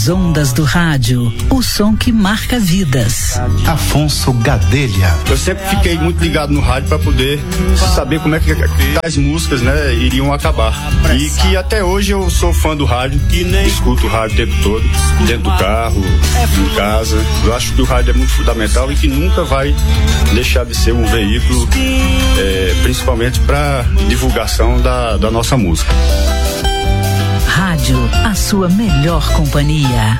Ondas do rádio, o som que marca vidas. Afonso Gadelha. Eu sempre fiquei muito ligado no rádio para poder saber como é que as músicas, né, iriam acabar. E que até hoje eu sou fã do rádio, escuto o rádio o tempo todo, dentro do carro, em casa. Eu acho que o rádio é muito fundamental e que nunca vai deixar de ser um veículo, principalmente para divulgação da nossa música. Rádio, a sua melhor companhia.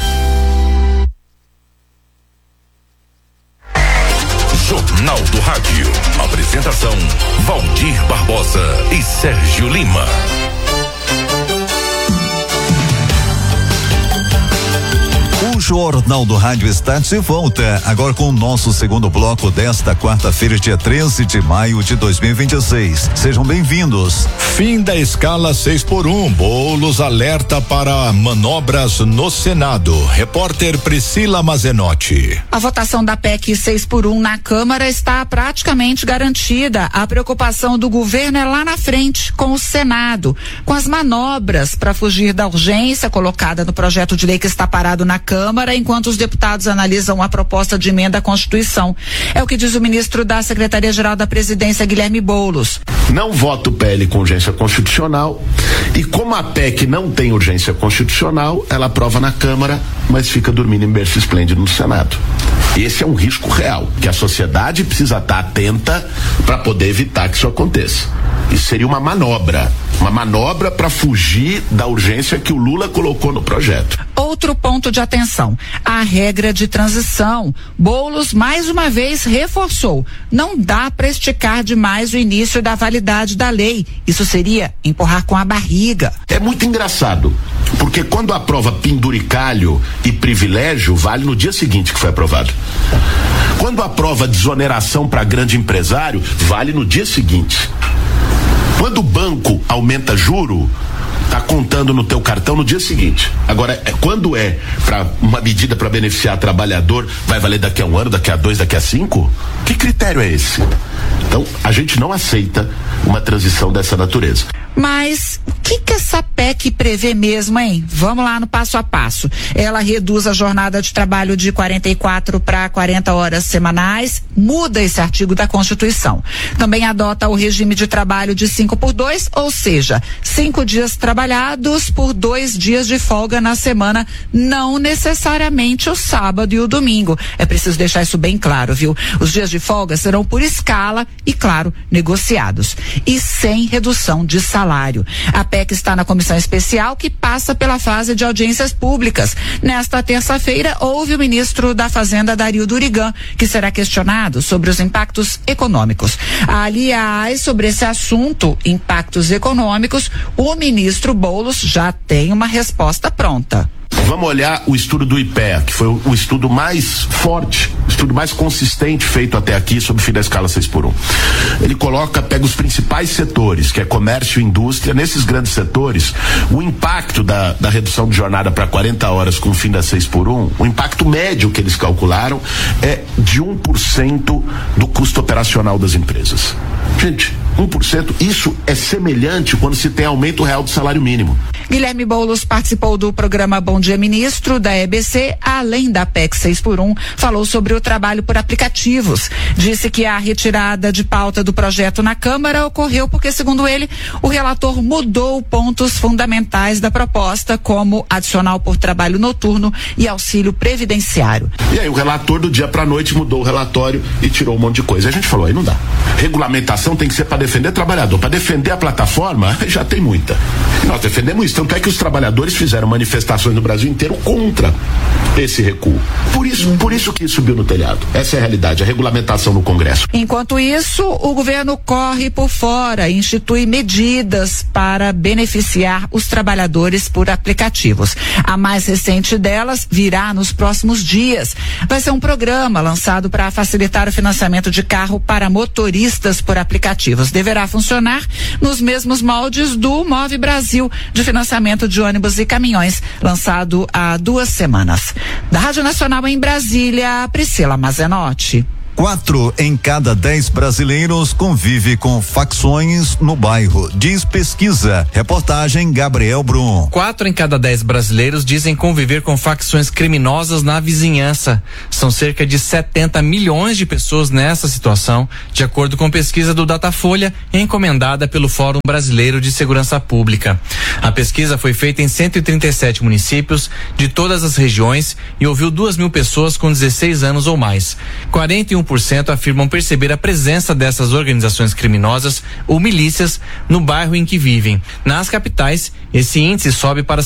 Jornal do Rádio. Apresentação: Valdir Barbosa e Sérgio Lima. O Jornal do Rádio está de volta, agora com o nosso segundo bloco desta quarta-feira, dia 13 de maio de 2026. Sejam bem-vindos. Fim da escala 6x1. Boulos alerta para manobras no Senado. Repórter Priscila Mazenotti. A votação da PEC 6x1 na Câmara está praticamente garantida. A preocupação do governo é lá na frente, com o Senado, com as manobras para fugir da urgência colocada no projeto de lei que está parado na Câmara, enquanto os deputados analisam a proposta de emenda à Constituição. É o que diz o ministro da Secretaria-Geral da Presidência, Guilherme Boulos. Não voto o PL com urgência constitucional, e como a PEC não tem urgência constitucional, ela aprova na Câmara, mas fica dormindo em berço esplêndido no Senado. Esse é um risco real, que a sociedade precisa estar atenta para poder evitar que isso aconteça. Isso seria uma manobra para fugir da urgência que o Lula colocou no projeto. Outro ponto de atenção, a regra de transição. Boulos mais uma vez reforçou, não dá para esticar demais o início da validade da lei. Isso seria empurrar com a barriga. É muito engraçado, porque quando aprova penduricalho e privilégio, vale no dia seguinte que foi aprovado. Quando aprova desoneração para grande empresário, vale no dia seguinte. Quando o banco aumenta juro, tá contando no teu cartão no dia seguinte. Agora, quando é para uma medida para beneficiar trabalhador, vai valer daqui a 1 ano, daqui a 2, daqui a 5? Que critério é esse? Então, a gente não aceita uma transição dessa natureza. Mas o que essa PEC prevê mesmo, hein? Vamos lá no passo a passo. Ela reduz a jornada de trabalho de 44 para 40 horas semanais, muda esse artigo da Constituição. Também adota o regime de trabalho de 5x2, ou seja, 5 dias trabalhados por 2 dias de folga na semana, não necessariamente o sábado e o domingo. É preciso deixar isso bem claro, viu? Os dias de folga serão por escala e, claro, negociados. E sem redução de salário. A PEC está na comissão especial que passa pela fase de audiências públicas. Nesta terça-feira, houve o ministro da Fazenda, Dario Durigan, que será questionado sobre os impactos econômicos. Aliás, sobre esse assunto, impactos econômicos, o ministro Boulos já tem uma resposta pronta. Vamos olhar o estudo do IPEA, que foi o estudo mais forte, o estudo mais consistente feito até aqui sobre o fim da escala 6x1. Ele pega os principais setores, que é comércio e indústria. Nesses grandes setores, o impacto da redução de jornada para 40 horas com o fim da 6x1, o impacto médio que eles calcularam é de 1% do custo operacional das empresas. Gente, 1%, isso é semelhante quando se tem aumento real do salário mínimo. Guilherme Boulos participou do programa Bom Dia Ministro, da EBC, além da PEC 6x1, falou sobre o trabalho por aplicativos. Disse que a retirada de pauta do projeto na Câmara ocorreu porque, segundo ele, o relator mudou pontos fundamentais da proposta, como adicional por trabalho noturno e auxílio previdenciário. E aí o relator do dia pra noite mudou o relatório e tirou um monte de coisa. A gente falou, aí não dá. Regulamentação tem que ser para defender trabalhador. Para defender a plataforma, já tem muita. E nós defendemos isso. Tanto é que os trabalhadores fizeram manifestações no Brasil inteiro contra esse recuo. Por isso que subiu no telhado. Essa é a realidade, a regulamentação no Congresso. Enquanto isso, o governo corre por fora e institui medidas para beneficiar os trabalhadores por aplicativos. A mais recente delas virá nos próximos dias. Vai ser um programa lançado para facilitar o financiamento de carro para motoristas por aplicativos. Deverá funcionar nos mesmos moldes do Move Brasil, de financiamento de ônibus e caminhões, lançado há 2 semanas. Da Rádio Nacional em Brasília, Priscila Mazenotti. 4 em cada 10 brasileiros convive com facções no bairro, diz pesquisa. Reportagem Gabriel Brum. 4 em cada 10 brasileiros dizem conviver com facções criminosas na vizinhança. São cerca de 70 milhões de pessoas nessa situação, de acordo com pesquisa do Datafolha, encomendada pelo Fórum Brasileiro de Segurança Pública. A pesquisa foi feita em 137 municípios de todas as regiões e ouviu 2.000 pessoas com 16 anos ou mais. 41% afirmam perceber a presença dessas organizações criminosas ou milícias no bairro em que vivem. Nas capitais, esse índice sobe para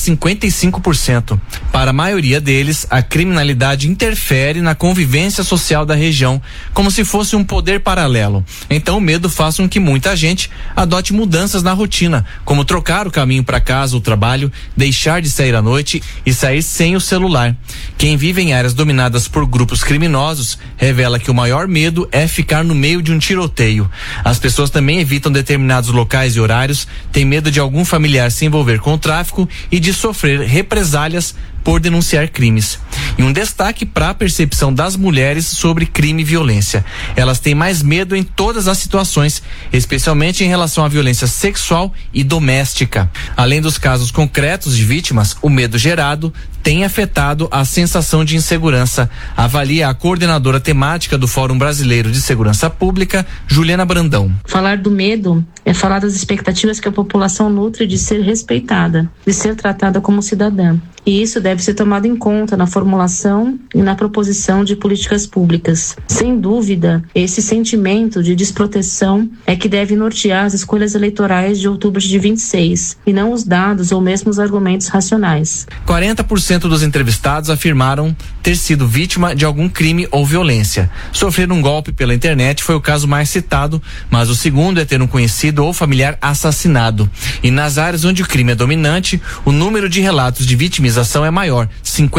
55%. Para a maioria deles, a criminalidade interfere na convivência social da região, como se fosse um poder paralelo. Então o medo faz com que muita gente adote mudanças na rotina, como trocar o caminho para casa ou trabalho, deixar de sair à noite e sair sem o celular. Quem vive em áreas dominadas por grupos criminosos revela que o maior medo é ficar no meio de um tiroteio. As pessoas também evitam determinados locais e horários, têm medo de algum familiar se envolver com o tráfico e de sofrer represálias por denunciar crimes. E um destaque para a percepção das mulheres sobre crime e violência. Elas têm mais medo em todas as situações, especialmente em relação à violência sexual e doméstica. Além dos casos concretos de vítimas, o medo gerado tem afetado a sensação de insegurança, avalia a coordenadora temática do Fórum Brasileiro de Segurança Pública, Juliana Brandão. Falar do medo é falar das expectativas que a população nutre de ser respeitada, de ser tratada como cidadã. E isso deve ser tomado em conta na formulação e na proposição de políticas públicas. Sem dúvida, esse sentimento de desproteção é que deve nortear as escolhas eleitorais de outubro de 26, e não os dados ou mesmo os argumentos racionais. 40% dos entrevistados afirmaram ter sido vítima de algum crime ou violência. Sofrer um golpe pela internet foi o caso mais citado, mas o segundo é ter um conhecido ou familiar assassinado. E nas áreas onde o crime é dominante, o número de relatos de vitimização é maior,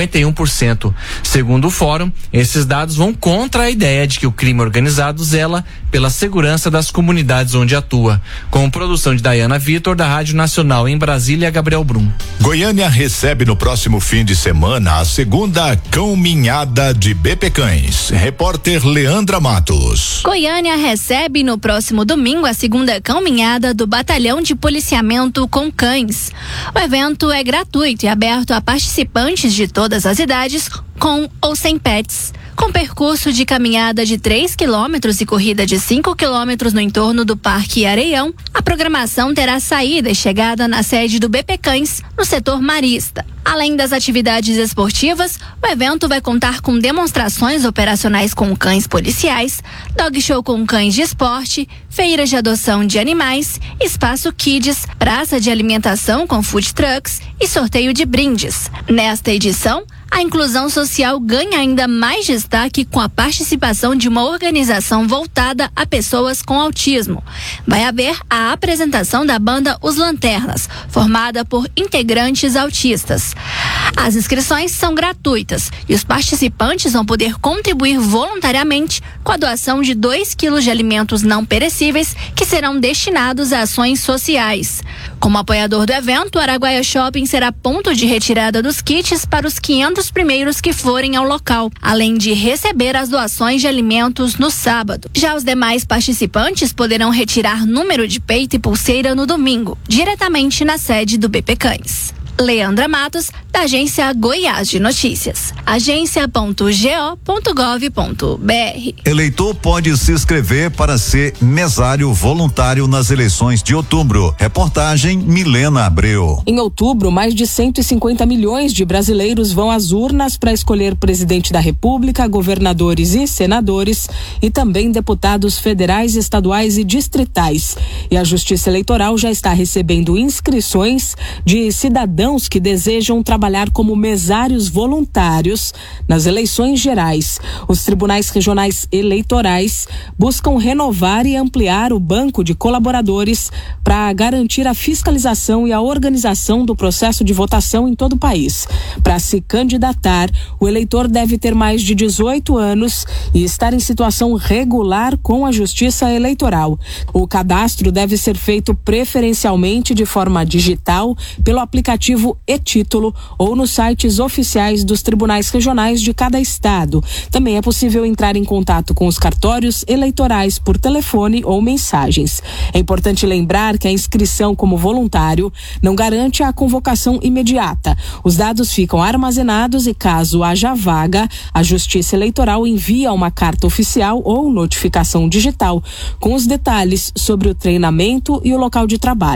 51%. Segundo o Fórum, esses dados vão contra a ideia de que o crime organizado zela pela segurança das comunidades onde atua. Com produção de Dayana Vitor, da Rádio Nacional em Brasília, Gabriel Brum. Goiânia recebe no próximo fim de semana a segunda caminhada de BP Cães. Repórter Leandra Matos. Goiânia recebe no próximo domingo a segunda caminhada do Batalhão de Policiamento com Cães. O evento é gratuito e aberto a participantes de todas as idades, com ou sem pets. Com percurso de caminhada de 3 quilômetros e corrida de 5 quilômetros no entorno do Parque Areião, a programação terá saída e chegada na sede do BP Cães, no setor marista. Além das atividades esportivas, o evento vai contar com demonstrações operacionais com cães policiais, dog show com cães de esporte, feiras de adoção de animais, espaço kids, praça de alimentação com food trucks e sorteio de brindes. Nesta edição, a inclusão social ganha ainda mais destaque com a participação de uma organização voltada a pessoas com autismo. Vai haver a apresentação da banda Os Lanternas, formada por integrantes autistas. As inscrições são gratuitas e os participantes vão poder contribuir voluntariamente com a doação de 2 quilos de alimentos não perecíveis que serão destinados a ações sociais. Como apoiador do evento, o Araguaia Shopping será ponto de retirada dos kits para os 500 primeiros que forem ao local, além de receber as doações de alimentos no sábado. Já os demais participantes poderão retirar número de peito e pulseira no domingo, diretamente na sede do BP Cães. Leandra Matos, da Agência Goiás de Notícias. agência.go.gov.br. Eleitor pode se inscrever para ser mesário voluntário nas eleições de outubro. Reportagem Milena Abreu. Em outubro, mais de 150 milhões de brasileiros vão às urnas para escolher presidente da República, governadores e senadores e também deputados federais, estaduais e distritais. E a Justiça Eleitoral já está recebendo inscrições de cidadãos que desejam trabalhar como mesários voluntários nas eleições gerais. Os tribunais regionais eleitorais buscam renovar e ampliar o banco de colaboradores para garantir a fiscalização e a organização do processo de votação em todo o país. Para se candidatar, o eleitor deve ter mais de 18 anos e estar em situação regular com a Justiça Eleitoral. O cadastro deve ser feito preferencialmente de forma digital pelo aplicativo e-Título ou nos sites oficiais dos tribunais regionais de cada estado. Também é possível entrar em contato com os cartórios eleitorais por telefone ou mensagens. É importante lembrar que a inscrição como voluntário não garante a convocação imediata. Os dados ficam armazenados e, caso haja vaga, a Justiça Eleitoral envia uma carta oficial ou notificação digital com os detalhes sobre o treinamento e o local de trabalho.